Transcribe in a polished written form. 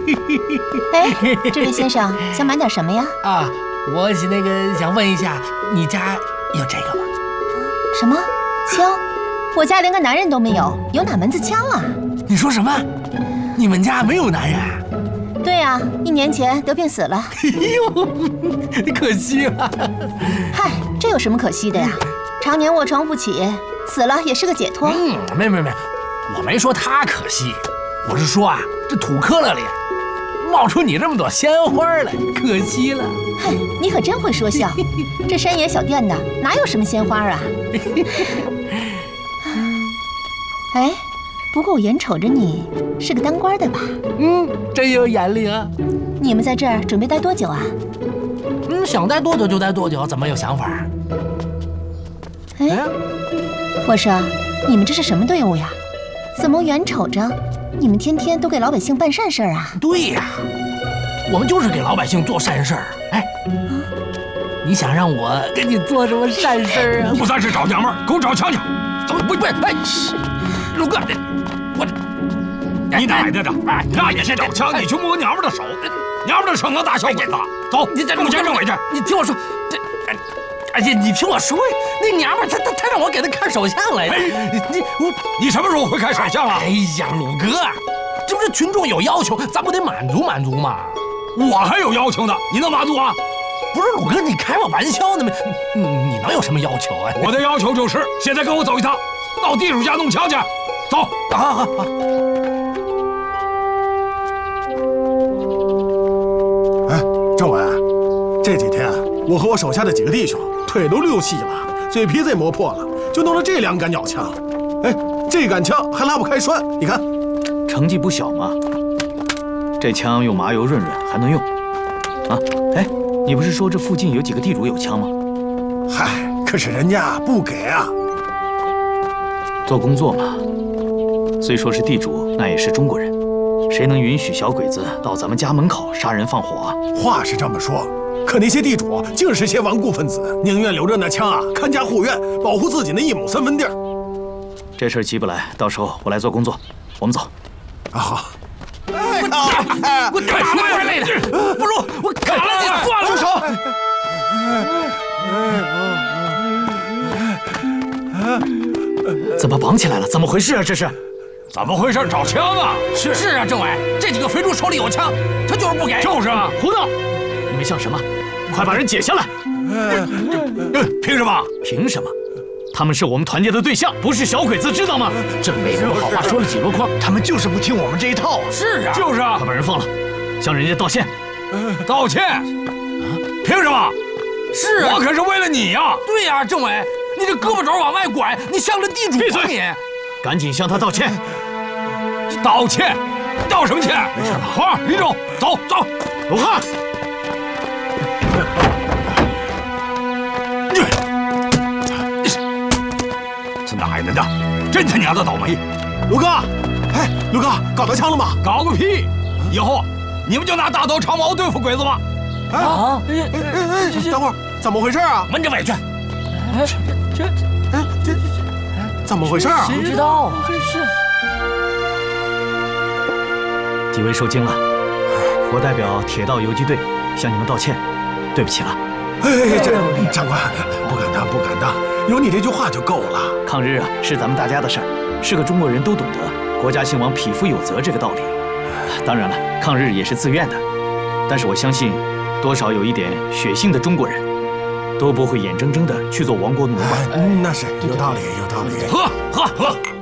哎，这位先生想买点什么呀？ 啊，我想问一下，你家有这个吗？ 什么枪？我家连个男人都没有，有哪门子枪啊？ 你说什么？你们家没有男人？ 对啊，1年前得病死了。 哎呦，可惜了。 嗨，这有什么可惜的呀？常年卧床不起，死了也是个解脱。 没，我没说他可惜，我是说啊，这土坷勒里冒出你这么朵鲜花来，可惜了。 嗨，你可真会说笑。这山野小店的哪有什么鲜花啊？哎，不过我眼瞅着你是个当官的吧？ 真有眼力啊！ 你们在这儿准备待多久啊？ 想待多久就待多久，怎么有想法？ 哎，我说，你们这是什么队伍呀？怎么眼瞅着你们天天都给老百姓办善事啊？ 对呀，我们就是给老百姓做善事儿。哎，你想让我给你做什么善事啊？ 不算是找娘们儿，给我找枪去！ 怎么不？哎，陆哥， 你奶奶的！哎，那也是找枪，你去摸娘们的手，娘们的手能大小鬼子。走， 你给我见政委去。 你听我说，哎呀，你听我说呀，那娘们她让我给她看手相来着。 你什么时候会看手相啊？ 哎呀，鲁哥，这不是群众有要求，咱不得满足满足吗？ 我还有要求呢，你能满足啊？ 不是鲁哥，你开我玩笑呢吗？你能有什么要求啊？ 我的要求就是，现在跟我走一趟，到地主家弄枪去。走， 好。 哎，政委，这几天我和我手下的几个弟兄腿都溜细了，嘴皮子也磨破了，就弄了这2杆鸟枪。哎，这杆枪还拉不开栓，你看， 成绩不小嘛。这枪用麻油润润还能用。啊，哎，你不是说这附近有几个地主有枪吗？ 嗨，可是人家不给啊。 做工作嘛，虽说是地主，那也是中国人，谁能允许小鬼子到咱们家门口杀人放火啊？ 话是这么说，可那些地主竟是些顽固分子，宁愿留着那枪啊，看家护院，保护自己那1亩3分地儿。 这事儿急不来，到时候我来做工作，我们走。 啊，好。 我打不回来了，不如我砍了你算了。 住手！ 怎么绑起来了？怎么回事啊？这是？ 怎么回事？找枪啊！ 是啊，政委，这几个肥猪手里有枪，他就是不给。 就是啊， 胡闹！你们像什么？快把人解下来！ 凭什么？ 凭什么？他们是我们团结的对象，不是小鬼子，知道吗？ 这没人好话说了几箩筐， 他们就是不听我们这一套啊！ 是啊， 就是啊， 快把人放了，向人家道歉。 道歉？凭什么？ 是啊， 我可是为了你呀！ 对呀，政委，你这胳膊肘往外拐，你像个地主。 闭嘴！ 你赶紧向他道歉。 道歉？道什么歉？没事吧？好，林总，走。 鲁汉。 这奶奶的，真他娘的倒霉！ 卢哥，哎，卢哥，搞到枪了吗？ 搞个屁！以后你们就拿大刀长矛对付鬼子吧！ 哎，等会儿，怎么回事啊？ 闻着委屈。 这怎么回事啊？ 谁知道啊？这是。 几位受惊了，我代表铁道游击队向你们道歉，对不起了。 哎，这长官，不敢当，有你这句话就够了。 抗日啊，是咱们大家的事儿，是个中国人都懂得，国家兴亡，匹夫有责这个道理。当然了，抗日也是自愿的，但是我相信，多少有一点血性的中国人，都不会眼睁睁的去做亡国奴吧。 那是有道理。 喝。